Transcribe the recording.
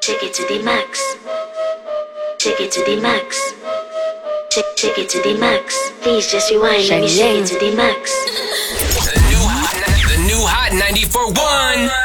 Take it to the max. Take it to the max. Take it to the max. Please just rewind. Let me shake it to the max. The new hot 94.1.